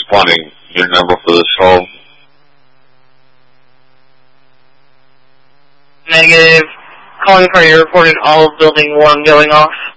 responding. Your number for this call? Negative. Calling for your reported all of building 1 going off.